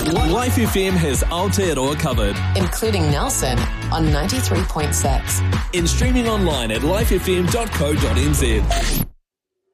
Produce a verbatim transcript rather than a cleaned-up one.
Life F M has Aotearoa covered. Including Nelson on ninety-three point six. In streaming online at life f m dot co dot n z.